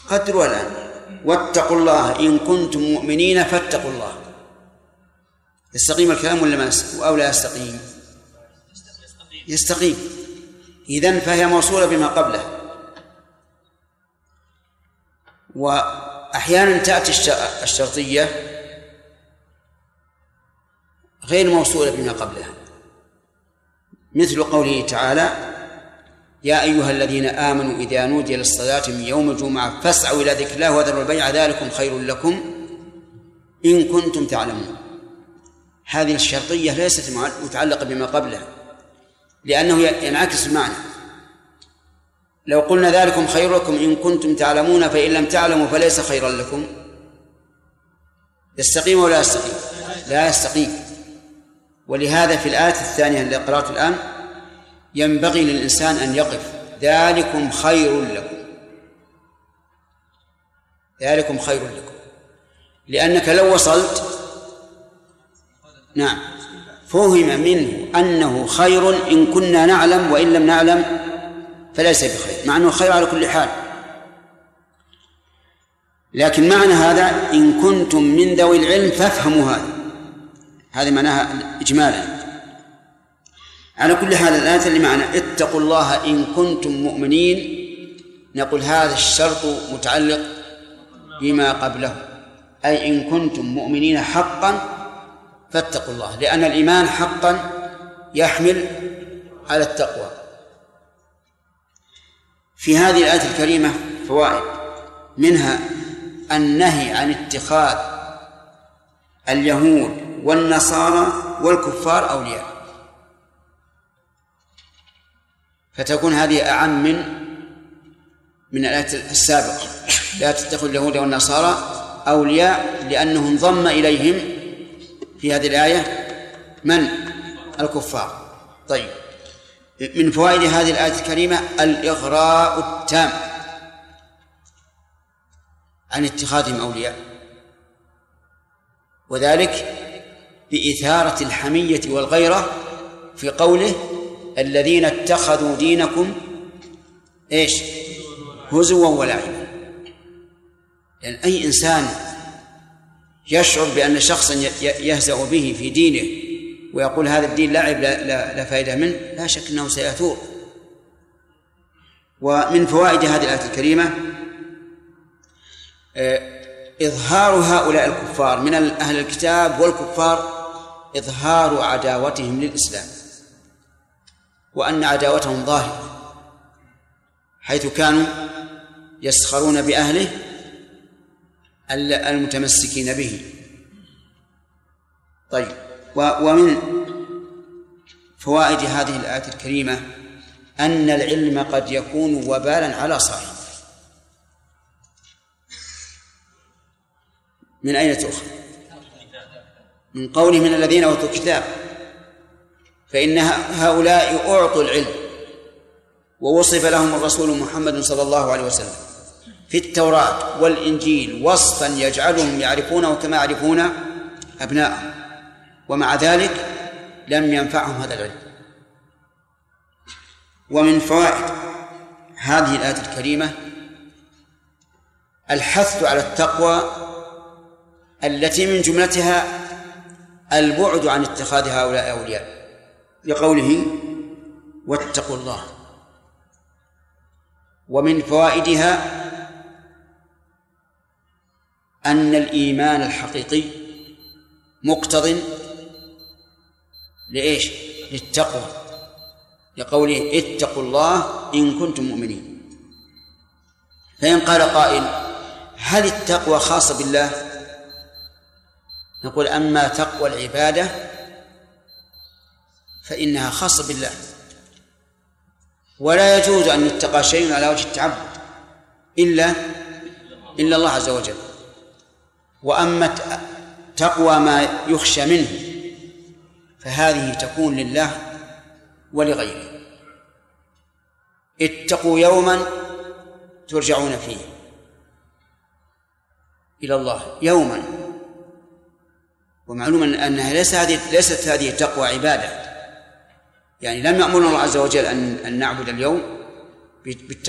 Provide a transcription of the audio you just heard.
قدروا الآن. واتقوا الله إن كنتم مؤمنين فاتقوا الله. يستقيم الكلام ولا أو لا يستقيم؟ يستقيم. إذن فهي موصولة بما قبله. وأحيانا تأتي الشرطية غير موصولة بما قبلها، مثل قوله تعالى: يا أيها الذين آمنوا إذا نودي للصلاة من يوم الجمعة فاسعوا إلى ذكر الله وذروا البيع ذلكم خير لكم إن كنتم تعلمون. هذه الشرطية ليست متعلقة بما قبلها، لأنه ينعكس المعنى. لو قلنا ذلكم خير لكم إن كنتم تعلمون فإن لم تعلموا فليس خيرا لكم، يستقيم ولا يستقيم؟ لا يستقيم. ولهذا في الآية الثانية التي قرأت الآن ينبغي للإنسان أن يقف: ذلكم خير لكم، ذلكم خير لكم، لأنك لو وصلت نعم فهم منه أنه خير إن كنا نعلم، وإن لم نعلم فليس بخير، مع أنه خير على كل حال. لكن معنى هذا إن كنتم من ذوي العلم فافهموا هذه معناها إجمالا. على كل حال الآية اللي معنا اتقوا الله إن كنتم مؤمنين، نقول هذا الشرط متعلق بما قبله، أي إن كنتم مؤمنين حقا فاتقوا الله، لأن الإيمان حقا يحمل على التقوى. في هذه الآية الكريمة فوائد، منها النهي عن اتخاذ اليهود والنصارى والكفار أولياء، فتكون هذه أعم من الآية السابقة: لا تتخذوا اليهود والنصارى أولياء، لأنه انضم إليهم في هذه الآية من؟ الكفار. طيب، من فوائد هذه الآية الكريمة الإغراء التام عن اتخاذهم أولياء، وذلك بإثارة الحمية والغيرة في قوله: الذين اتخذوا دينكم هزوا ولعبا. لأن أي إنسان يشعر بأن شخصا يهزأ به في دينه ويقول هذا الدين لعب لا فائدة منه، لا شك أنه سيثور. ومن فوائد هذه الآية الكريمة إظهار هؤلاء الكفار من أهل الكتاب والكفار، إظهار عداوتهم للإسلام، وأن عداوتهم ظاهرة، حيث كانوا يسخرون بأهله المتمسكين به. طيب، ومن فوائد هذه الآية الكريمة أن العلم قد يكون وبالا على صاحبه. من أين تؤخذ؟ من قوله من الذين أوتوا الكتاب، فإن هؤلاء أعطوا العلم ووصف لهم الرسول محمد صلى الله عليه وسلم في التوراة والإنجيل وصفا يجعلهم يعرفونه كما يعرفون أبناءهم، ومع ذلك لم ينفعهم هذا العلم. ومن فوائد هذه الآية الكريمة الحث على التقوى التي من جملتها البعد عن اتخاذ هؤلاء أولياء، لقوله واتقوا الله. ومن فوائدها أن الإيمان الحقيقي مقتضٍ للتقوى، لقوله اتقوا الله إن كنتم مؤمنين. فإن قال قائل هل التقوى خاصة بالله؟ نقول أما تقوى العبادة فإنها خاصة بالله، ولا يجوز أن يتقى شيء على وجه التعبد إلا الله عز وجل. وأما تقوى ما يخشى منه فهذه تكون لله ولغيره. اتقوا يوما ترجعون فيه إلى الله، يوما. ومعلوم أنها ليست هذه تقوى عبادة، يعني لم يأمرنا الله عز وجل أن نعبد اليوم